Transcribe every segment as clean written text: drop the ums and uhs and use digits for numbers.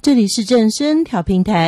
这里是正声调频台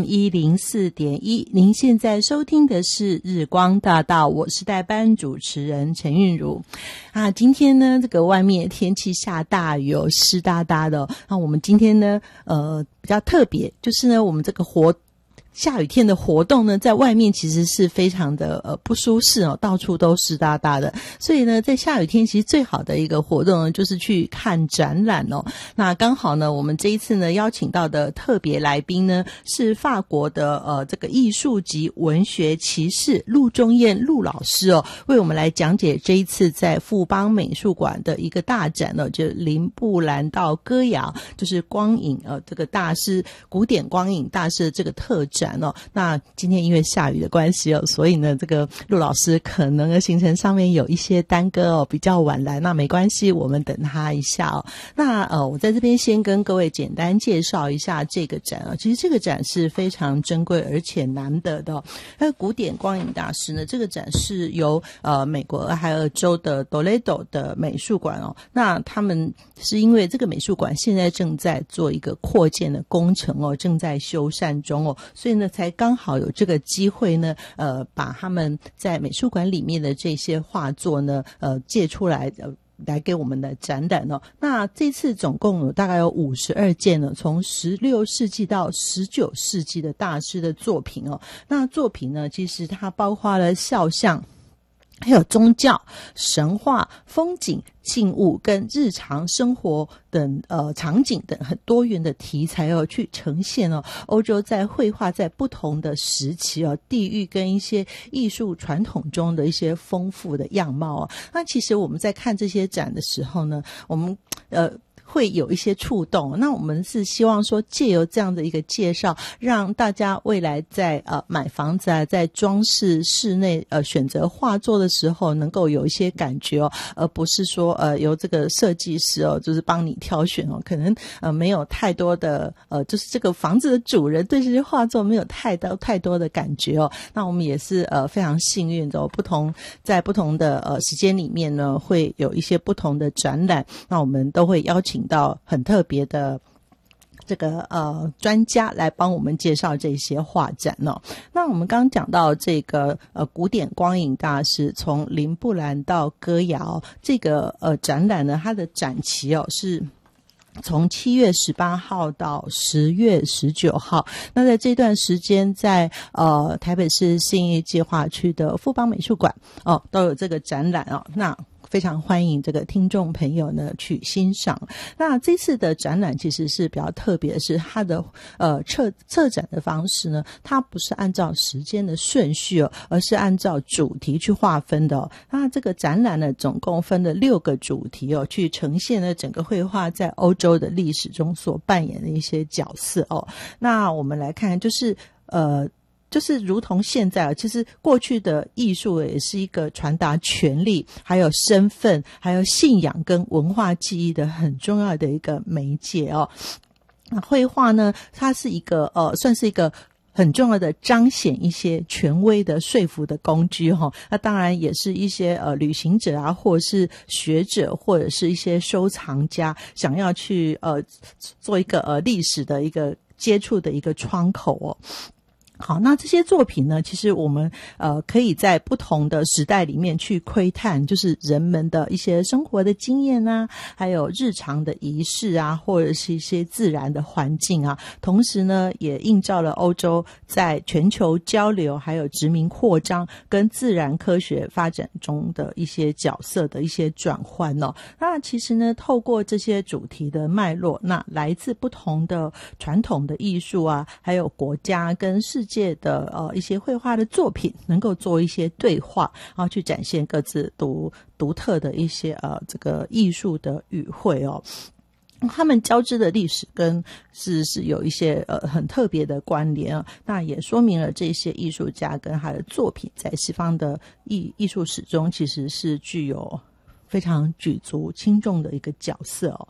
FM104.1， 您现在收听的是日光大道，我是代班主持人陈韵如啊。今天呢，这个外面天气下大雨哦，湿哒哒的那我们今天呢，比较特别，就是呢，我们这个下雨天的活动呢，在外面其实是非常的不舒适哦，到处都湿哒哒的。所以呢，在下雨天其实最好的一个活动呢，就是去看展览哦。那刚好呢，我们这一次呢邀请到的特别来宾呢，是法国的这个艺术及文学骑士陆中燕陆老师哦，为我们来讲解这一次在富邦美术馆的一个大展哦，就林布兰道歌谣，就是光影这个大师古典光影大师的这个特展。那今天因为下雨的关系哦，所以呢，这个陆老师可能的行程上面有一些耽搁哦，比较晚来，那没关系，我们等他一下哦。那我在这边先跟各位简单介绍一下这个展啊，其实这个展是非常珍贵而且难得的哦。那古典光影大师呢，这个展是由美国俄亥俄州的 Toledo 的美术馆哦，那他们是因为这个美术馆现在正在做一个扩建的工程哦，正在修缮中哦，所以呢才刚好有这个机会呢把他们在美术馆里面的这些画作呢借出来来给我们的展览哦。那这次总共有大概有52件呢，从16世纪到19世纪的大师的作品哦。那作品呢，其实它包括了肖像，还有宗教、神话、风景、静物跟日常生活等场景等很多元的题材哦，去呈现哦欧洲在绘画在不同的时期哦地域跟一些艺术传统中的一些丰富的样貌哦。那其实我们在看这些展的时候呢，我们会有一些触动，那我们是希望说借由这样的一个介绍，让大家未来在买房子啊，在装饰室内选择画作的时候能够有一些感觉哦，而不是说由这个设计师哦就是帮你挑选哦，可能没有太多的就是这个房子的主人对这些画作没有太多的感觉哦。那我们也是非常幸运的哦，在不同的时间里面呢，会有一些不同的展览，那我们都会邀请到很特别的这个专家来帮我们介绍这些画展哦。那我们刚刚讲到这个古典光影大师从林布兰到歌谣这个展览呢，它的展期哦是从7月18号到10月19号，那在这段时间在台北市信义计划区的富邦美术馆哦都有这个展览哦，那非常欢迎这个听众朋友呢去欣赏。那这次的展览其实是比较特别的是它的策展的方式呢，它不是按照时间的顺序哦，而是按照主题去划分的哦。那这个展览呢总共分了6个主题哦，去呈现了整个绘画在欧洲的历史中所扮演的一些角色哦。那我们来看就是如同现在其实过去的艺术也是一个传达权力还有身份还有信仰跟文化记忆的很重要的一个媒介哦。那绘画呢，它是一个算是一个很重要的彰显一些权威的说服的工具哈。那当然也是一些旅行者啊，或者是学者，或者是一些收藏家想要去做一个历史的一个接触的一个窗口哦。好，那这些作品呢，其实我们可以在不同的时代里面去窥探，就是人们的一些生活的经验啊，还有日常的仪式啊，或者是一些自然的环境啊，同时呢也映照了欧洲在全球交流还有殖民扩张跟自然科学发展中的一些角色的一些转换哦。那其实呢透过这些主题的脉络，那来自不同的传统的艺术啊，还有国家跟世界的一些绘画的作品能够做一些对话，然后去展现各自独特的一些这个艺术的语汇哦。他们交织的历史跟是有一些很特别的关联啊，那也说明了这些艺术家跟他的作品在西方的艺术史中其实是具有非常举足轻重的一个角色哦。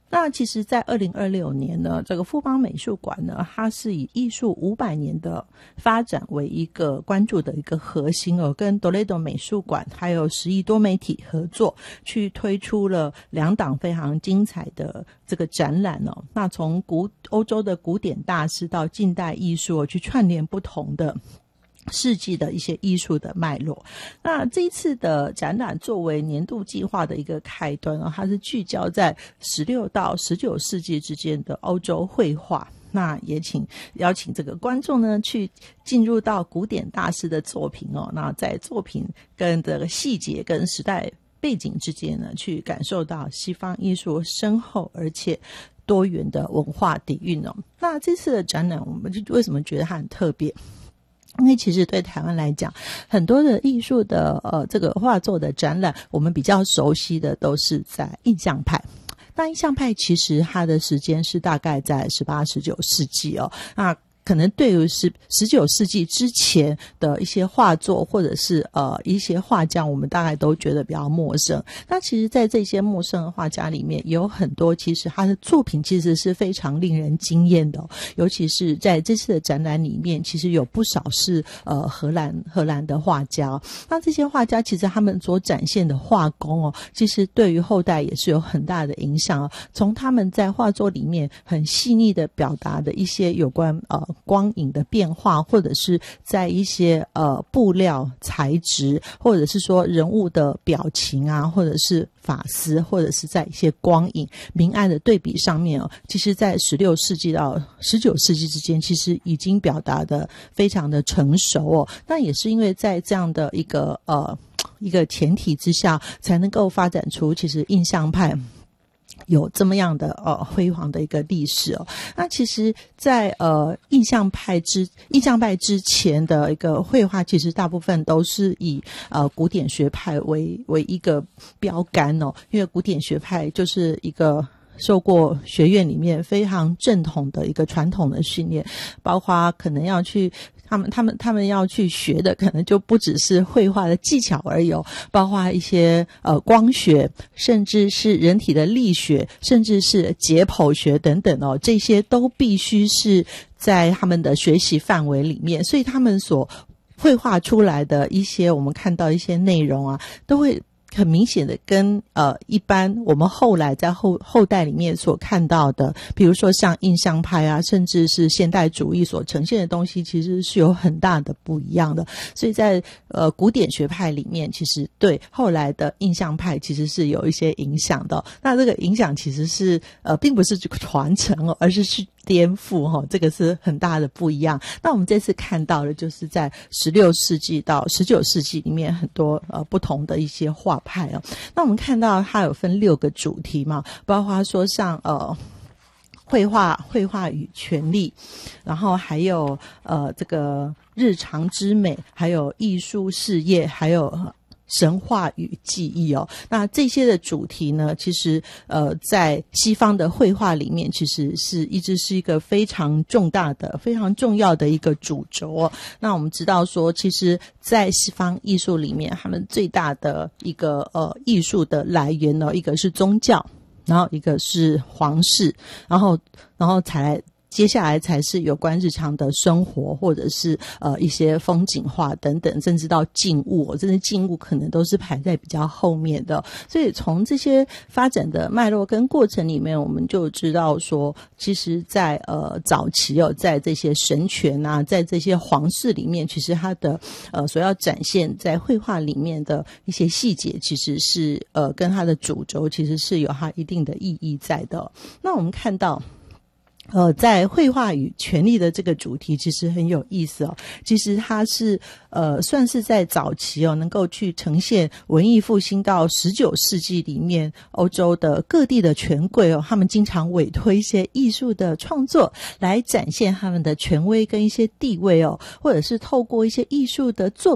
那其实在2026年呢，这个富邦美术馆呢，它是以艺术500年的发展为一个关注的一个核心哦，跟 Toledo 美术馆还有10亿多媒体合作，去推出了2档非常精彩的这个展览哦。那从欧洲的古典大师到近代艺术去串联不同的世纪的一些艺术的脉络。那这一次的展览作为年度计划的一个开端它是聚焦在16到19世纪之间的欧洲绘画。那也邀请这个观众呢去进入到古典大师的作品那在作品跟这个细节跟时代背景之间呢，去感受到西方艺术深厚而且多元的文化底蕴那这次的展览我们就为什么觉得它很特别？因为其实对台湾来讲，很多的艺术的这个画作的展览，我们比较熟悉的都是在印象派。那印象派其实它的时间是大概在18、19世纪那可能对于19世纪之前的一些画作或者是一些画家，我们大概都觉得比较陌生。那其实在这些陌生的画家里面，有很多其实他的作品其实是非常令人惊艳的尤其是在这次的展览里面，其实有不少是荷兰的画家那这些画家其实他们所展现的画工其实对于后代也是有很大的影响从他们在画作里面很细腻的表达的一些有关光影的变化，或者是在一些布料材质，或者是说人物的表情或者是发丝，或者是在一些光影明暗的对比上面其实在16世纪到19世纪之间其实已经表达的非常的成熟那也是因为在这样的一个前提之下，才能够发展出其实印象派有这么样的辉煌的一个历史那其实在印象派之前的一个绘画，其实大部分都是以古典学派为一个标杆因为古典学派就是一个受过学院里面非常正统的一个传统的训练，包括可能要去他们要去学的可能就不只是绘画的技巧而已包括一些光学，甚至是人体的力学，甚至是解剖学等等这些都必须是在他们的学习范围里面，所以他们所绘画出来的一些我们看到一些内容都会很明显的跟一般我们后来在后代里面所看到的，比如说像印象派甚至是现代主义所呈现的东西，其实是有很大的不一样的。所以在古典学派里面，其实对后来的印象派其实是有一些影响的那这个影响其实是并不是传承而是去颠覆这个是很大的不一样。那我们这次看到的就是在16世纪到19世纪里面很多不同的一些画派那我们看到它有分6个主题嘛，包括说像绘画与权力，然后还有这个日常之美，还有艺术事业，还有神话与记忆那这些的主题呢，其实在西方的绘画里面其实是一直是一个非常重大的非常重要的一个主轴那我们知道说其实在西方艺术里面，他们最大的一个艺术的来源一个是宗教，然后一个是皇室，然后接下来才是有关日常的生活，或者是一些风景画等等，甚至到静物这些静物可能都是排在比较后面的。所以从这些发展的脉络跟过程里面，我们就知道说其实在早期在这些神权在这些皇室里面，其实它的所要展现在绘画里面的一些细节，其实是跟它的主轴其实是有它一定的意义在的那我们看到在绘画与权力的这个主题其实很有意思其实它是算是在早期能够去呈现文艺复兴到19世纪里面欧洲的各地的权贵他们经常委托一些艺术的创作来展现他们的权威跟一些地位或者是透过一些艺术的作品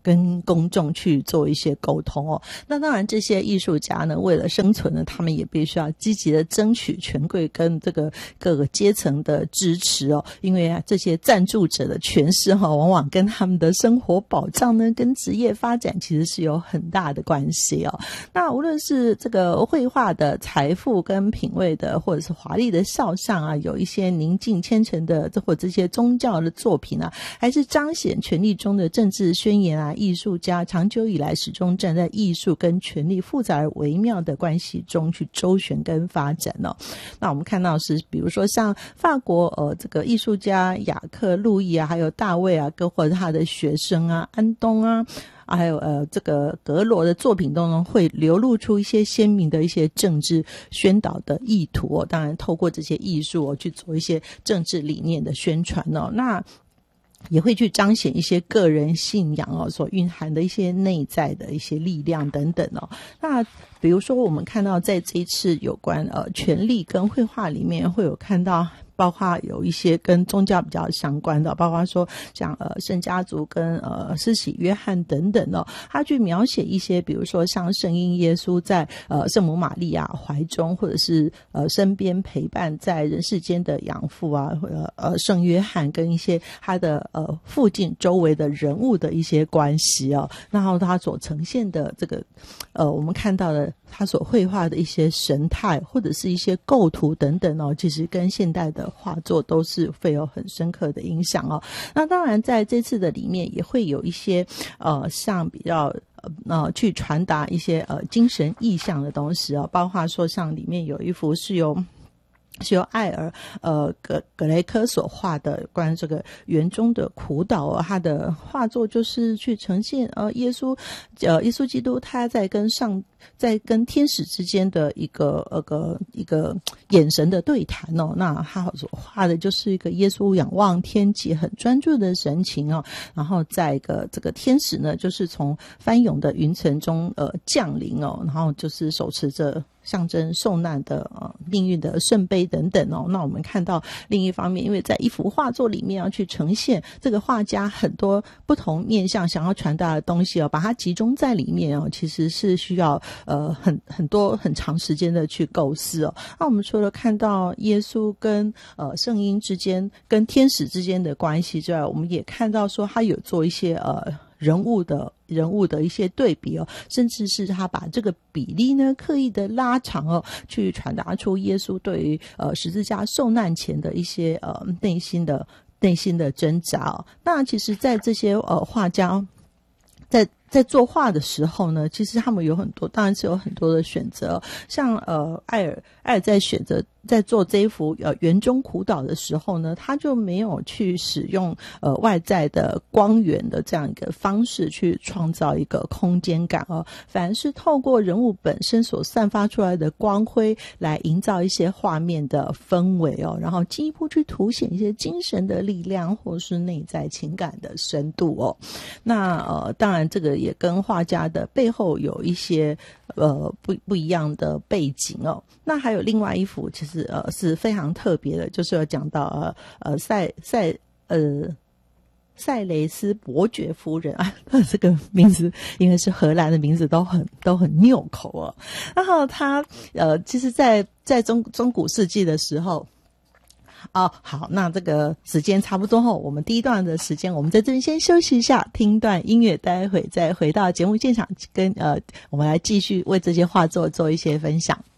跟公众去做一些沟通哦。那当然这些艺术家呢，为了生存呢，他们也必须要积极的争取权贵跟这个各个阶层的支持哦，因为这些赞助者的权势往往跟他们的生活保障呢，跟职业发展其实是有很大的关系哦。那无论是这个绘画的财富跟品味的，或者是华丽的肖像啊，有一些宁静虔诚的或者这些宗教的作品啊，还是彰显权力中的政治宣言啊，艺术家长久以来始终站在艺术跟权力复杂而微妙的关系中去周旋跟发展哦。那我们看到是比如说像法国这个艺术家雅克路易啊，还有大卫啊，或者他的学生啊安东啊，还有这个格罗的作品中会流露出一些鲜明的一些政治宣导的意图哦。当然透过这些艺术去做一些政治理念的宣传哦。那也会去彰显一些个人信仰所蕴含的一些内在的一些力量等等哦。那比如说我们看到在这一次有关权力跟绘画里面会有看到，包括有一些跟宗教比较相关的，包括说像圣家族跟施洗约翰等等哦，他去描写一些比如说像圣婴耶稣在圣母玛利亚怀中，或者是身边陪伴在人世间的养父啊，圣约翰跟一些他的附近周围的人物的一些关系哦。然后他所呈现的这个我们看到的他所绘画的一些神态或者是一些构图等等哦，其实跟现代的画作都是会有很深刻的影响哦。那当然在这次的里面也会有一些像比较去传达一些精神意象的东西哦，包括说像里面有一幅是由艾尔格雷科所画的关于这个园中的苦祷他的画作就是去呈现耶稣基督他在跟天使之间的一个眼神的对谈哦。那他所画的就是一个耶稣仰望天际很专注的神情哦，然后在这个天使呢就是从翻涌的云层中降临哦，然后就是手持着象征受难的命运的圣杯等等哦。那我们看到另一方面，因为在一幅画作里面要去呈现这个画家很多不同面向想要传达的东西把它集中在里面其实是需要很多很长时间的去构思哦。那我们除了看到耶稣跟圣婴之间跟天使之间的关系之外，我们也看到说他有做一些人物的一些对比甚至是他把这个比例呢刻意的拉长去传达出耶稣对于十字架受难前的一些内心的挣扎那其实在这些画家在作画的时候呢，其实他们当然是有很多的选择，像艾尔在选择在做这一幅园中苦祷的时候呢，他就没有去使用外在的光源的这样一个方式去创造一个空间感反而是透过人物本身所散发出来的光辉来营造一些画面的氛围然后进一步去凸显一些精神的力量或是内在情感的深度那当然这个也跟画家的背后有一些不一样的背景那还有另外一幅其实是非常特别的，就是有讲到塞雷斯伯爵夫人这个名字因为是荷兰的名字都很拗口然后他其实在中古世纪的时候好，那这个时间差不多我们第一段的时间我们在这边先休息一下，听段音乐，待会再回到节目现场跟我们来继续为这些画作做一些分享。